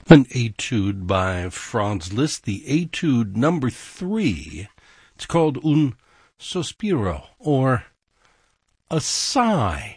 An etude by Franz Liszt, the etude number 3. It's called Un Sospiro, or a sigh.